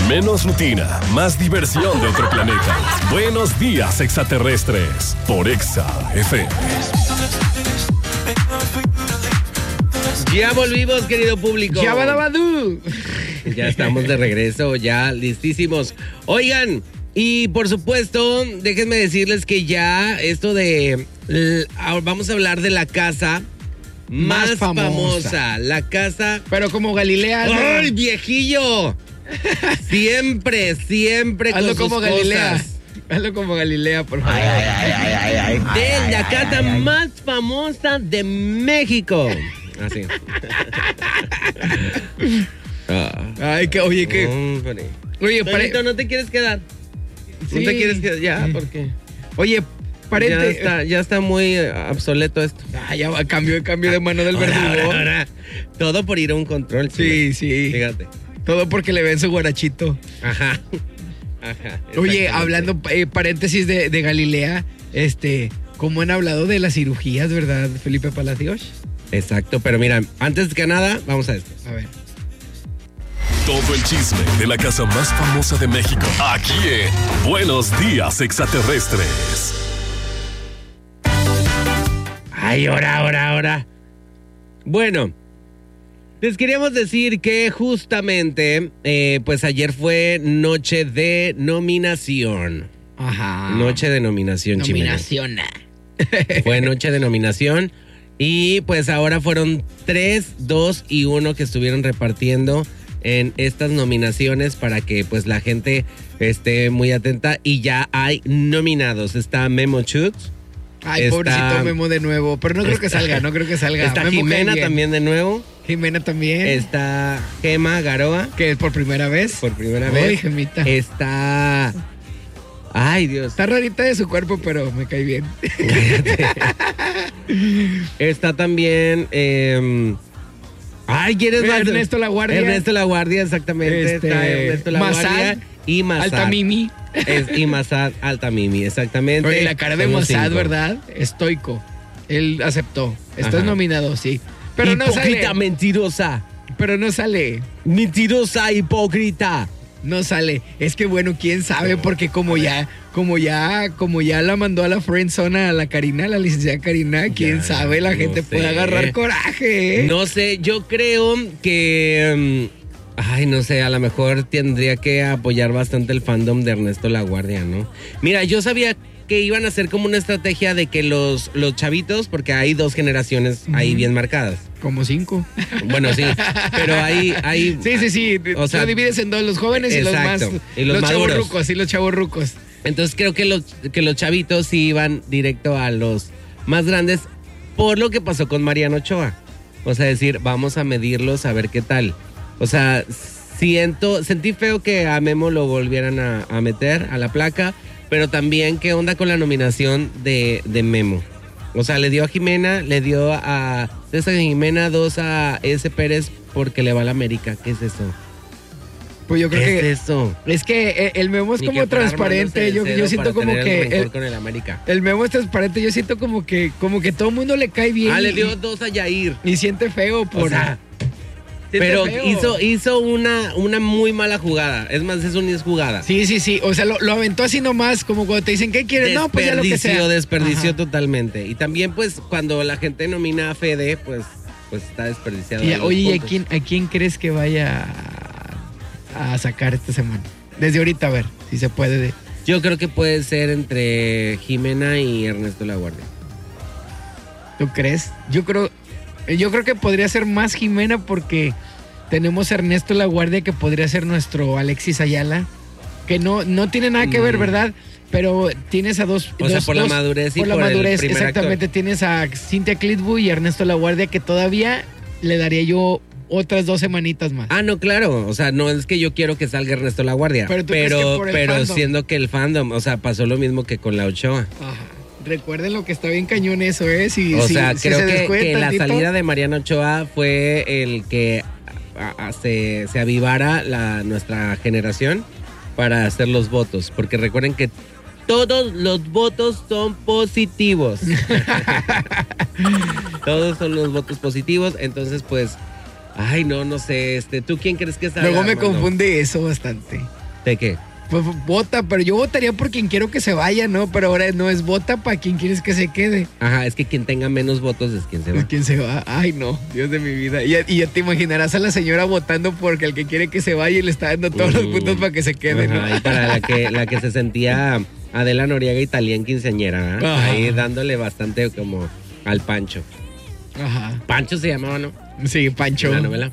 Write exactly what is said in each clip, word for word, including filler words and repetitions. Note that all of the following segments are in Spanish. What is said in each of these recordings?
Menos rutina, más diversión de otro planeta. Buenos días, extraterrestres, por Exa F M. Ya volvimos, querido público. Ya badabadú. Ya estamos de regreso, ya listísimos. Oigan, y por supuesto, déjenme decirles que ya esto de... Vamos a hablar de la casa más, más famosa. famosa. La casa... Pero como Galilea. ¡Ay, viejillo! Siempre, siempre Hazlo con sus como Galilea. cosas. Hazlo como Galilea, por favor. Ay, ay, ay, ay, ay, ay. De la casa más famosa de México. Así. Ay, que, oye, que... Hombre. Oye, Tonito, ¿no te quieres quedar? Sí. ¿No te quieres quedar? Ya, ¿por qué? Oye, parente... Ya está, ya está muy obsoleto esto. Ah, ya va, cambio, cambio de mano del verdugo. Ahora, ahora, ahora. Todo por ir a un control. Sí, sí. Fíjate. Todo porque le ven su guarachito. Ajá. Ajá. Oye, hablando, eh, paréntesis de, de Galilea, este, ¿cómo han hablado de las cirugías, verdad, Felipe Palacios? Exacto, pero mira, antes que nada, vamos a esto. A ver. Todo el chisme de la casa más famosa de México, aquí en Buenos Días, Extraterrestres. Ay, ahora, ahora, ahora. Bueno, les queríamos decir que justamente, eh, pues ayer fue noche de nominación. Ajá. Noche de nominación, Nominación. Fue noche de nominación. Y pues ahora fueron tres, dos y uno que estuvieron repartiendo en estas nominaciones para que pues la gente esté muy atenta. Y ya hay nominados. Está Memo Chutz. Ay, está, pobrecito Memo de nuevo. Pero no creo está, que salga, no creo que salga. Está Memo Jimena también de nuevo. Jimena también. Está Gema Garoa. Que es por primera vez. Por primera Ay, vez. Gemita. Está... Ay, Dios. Está rarita de su cuerpo, pero me cae bien. Está también... Eh, ay, ¿quieres más? Ernesto La Guardia. Ernesto La Guardia, exactamente. Este, Está Ernesto La Massad, Guardia y Massad. Altamimi. Es, y Massad Altamimi, exactamente. Oye, la cara de Son los Massad, cinco. ¿verdad? Estoico. Él aceptó. Estás Ajá. nominado, sí. Pero no Hipócrita, sale. mentirosa. Pero no sale. Mentirosa, hipócrita. No sale. Es que bueno, quién sabe, porque como ya, como ya, como ya la mandó a la friendzone a la Karina, la licenciada Karina, quién Ya, sabe, la no gente sé. puede agarrar coraje. ¿eh? No sé, yo creo que... um, ay, no sé, a lo mejor tendría que apoyar bastante el fandom de Ernesto La Guardia, ¿no? Mira, yo sabía que iban a hacer como una estrategia de que los, los chavitos, porque hay dos generaciones Ujú. ahí bien marcadas. Como cinco. Bueno, sí, pero hay... hay Sí, sí, sí. O sea, lo divides en dos, los jóvenes y los exacto, más. y los maduros. chavorrucos, sí, los chavorrucos. Entonces creo que los, que los chavitos sí iban directo a los más grandes por lo que pasó con Mariano Ochoa. O sea, decir, vamos a medirlos a ver qué tal. O sea, siento, sentí feo que a Memo lo volvieran a, a meter a la placa, pero también qué onda con la nominación de, de Memo. O sea, le dio a Jimena, le dio a César Jimena, dos a S. Pérez porque le va a la América. ¿Qué es eso? Pues yo creo ¿Qué que es eso? es que eh, el Memo es Ni como que fuera transparente. armándose Yo, el yo dedo siento para como tener que el rencor el, con el América. el Memo es transparente. Yo siento como que como que todo el mundo le cae bien. Ah, le y- dio dos a Yair. y siente feo por. O sea, siente pero feo. hizo, hizo una, una muy mala jugada. Es más, es una jugada. Sí, sí, sí. O sea, lo, lo aventó así nomás, como cuando te dicen, ¿qué quieres? No, pues ya lo que sea. Desperdició, desperdició Ajá. totalmente. Y también, pues, cuando la gente nomina a Fede, pues, pues está desperdiciado. Y, de los oye, ¿y a puntos. quién, a quién crees que vaya a, a sacar esta semana? Desde ahorita, a ver, si se puede. De... Yo creo que puede ser entre Jimena y Ernesto La Guardia. ¿Tú crees? Yo creo, yo creo que podría ser más Jimena porque tenemos a Ernesto La Guardia que podría ser nuestro Alexis Ayala, que no, no tiene nada que ver, Mm. ¿verdad? Pero tienes a dos... O sea, dos- por la dos- madurez y por la por el madurez, primer exactamente. actor. Tienes a Cintia Clitbu y Ernesto La Guardia que todavía le daría yo otras dos semanitas más. Ah, no, claro. O sea, no es que yo quiero que salga Ernesto La Guardia. Pero tú crees que pero, por el pero fandom. siendo que el fandom, o sea, pasó lo mismo que con la Ochoa. Ajá. Recuerden lo que está bien cañón eso, ¿eh? Si, O si- sea, si creo se que, descuida que la tantito, salida de Mariano Ochoa fue el que a- a- se, se avivara la, nuestra generación para hacer los votos. Porque recuerden que todos los votos son positivos. Todos son los votos positivos. Entonces, pues, ay, no, no sé. Este, ¿tú quién crees que salga? Luego me Armando? confunde eso bastante. ¿De qué? Pues vota, pero yo votaría por quien quiero que se vaya, ¿no? Pero ahora no es vota para quien quieres que se quede. Ajá, es que quien tenga menos votos es quien se va. Es quien se va. Ay, no, Dios de mi vida. Y ya, y ya te imaginarás a la señora votando porque el que quiere que se vaya y le está dando todos Uh, los puntos para que se quede, ¿no? Ajá, y para la que, la que se sentía Adela Noriega italiana quinceañera, ¿eh? Ajá. Ahí dándole bastante como al Pancho. Ajá. Pancho se llamaba, ¿no? Sí, Pancho. En la novela.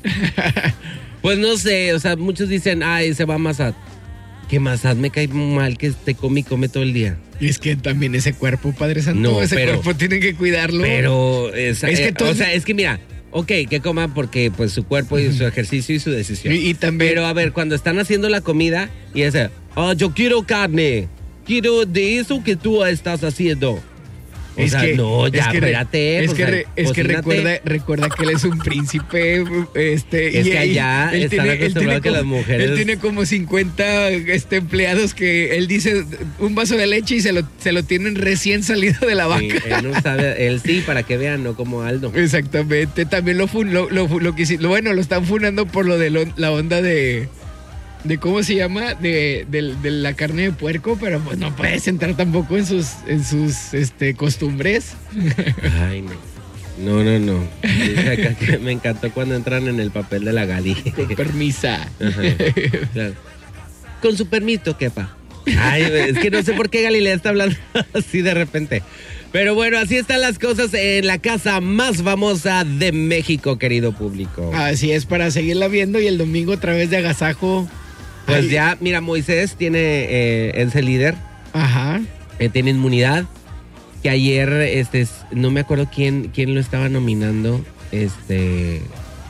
Pues no sé, o sea, muchos dicen, ay, se va a Massad. Que Massad me cae mal que esté come y come todo el día. Y es que también ese cuerpo, Padre Santo, No, ese pero- cuerpo tienen que cuidarlo. Pero, es, Es que eh, todo- o sea, es que mira, ok, que coma porque pues su cuerpo y su ejercicio y su decisión. Y, y también. Pero a ver, cuando están haciendo la comida y ese, oh, yo quiero carne, quiero de eso que tú estás haciendo. O Es sea, que- no, ya, es que re- espérate. Es o que, sea, re- es que cocínate. recuerda, recuerda que él es un príncipe. Este, Es y- que allá y él están tiene- él acostumbrados tiene que las como- mujeres- Él tiene como cincuenta este, empleados que él dice un vaso de leche y se lo, se lo tienen recién salido de la vaca. Sí, él no sabe, él sí, para que vean, no como Aldo. Exactamente. También lo, fun, lo, lo, lo que hici- lo- bueno, lo están funando por lo de lo- la onda de. De cómo se llama, de, de- de la carne de puerco, pero pues no puedes entrar tampoco en sus, en sus este, costumbres. Ay, no. No, no, no. Dice acá que me encantó cuando entran en el papel de la Gali. Permisa. Ajá, claro. Con su permiso, quepa. Ay, es que no sé por qué Galilea está hablando así de repente. Pero bueno, así están las cosas en la casa más famosa de México, querido público. Así es, para seguirla viendo y el domingo otra vez de agasajo. Pues Ay, ya, mira, Moisés tiene, eh, es el líder, Ajá. eh, tiene inmunidad. Que ayer, este, s- no me acuerdo quién, quién lo estaba nominando, este,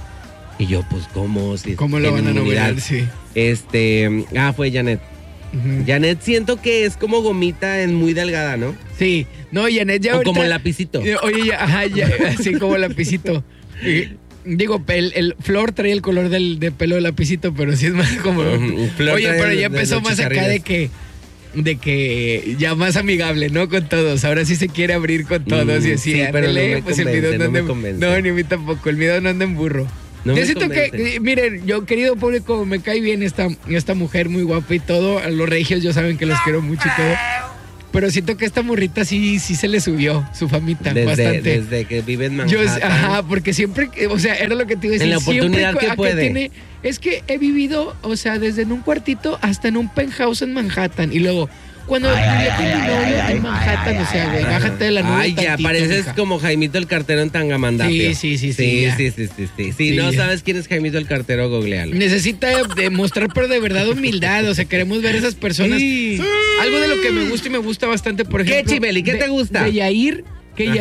y yo, pues, ¿cómo? Si ¿Cómo lo tiene van a inmunidad. nominar? Sí. Este, ah, fue Janet. Ujú. Janet siento que es como gomita en muy delgada, ¿no? Sí. No, Janet ya O ahorita- como el lapicito. Eh, Oye, ya, ajá, ya, así como el lapicito. Y, digo, el, el Flor trae el color del de pelo del lapicito, pero sí es más como. Ujú, Flor Oye, trae pero de- ya de empezó los más acá de que. De que ya más amigable, ¿no? Con todos. Ahora sí se quiere abrir con todos Mm, y así. sí, pero no ándale, me pues el convence, video no no anda me en- convence. No, ni a mí tampoco. El video no anda en burro. No Yo me siento que, convence. eh, miren, yo querido público, me cae bien esta, esta mujer muy guapa y todo. A los regios ya saben que los quiero mucho y todo. Pero siento que esta morrita sí, sí se le subió su famita Desde, bastante. desde que vive en Yo, Manhattan. ajá, porque siempre, o sea, era lo que te iba a decir. En la oportunidad siempre que acá puede. tiene- es que he vivido, o sea, desde en un cuartito hasta en un penthouse en Manhattan. Y luego, cuando vivía con mi novio en Manhattan, o sea, güey, bájate de la nube. Ay, ya, tantito, pareces mija. como Jaimito el cartero en Tangamandapio. Sí, sí, sí, sí, Sí, ya. sí, sí, sí, sí. Si Sí, no ya. sabes quién es Jaimito el cartero, googlealo. Necesita demostrar, pero de verdad, humildad. O sea, queremos ver a esas personas. Sí. Algo de lo que me gusta y me gusta bastante, por ¿Qué, ejemplo. Chimeli? ¿Qué de- te gusta? De Yair.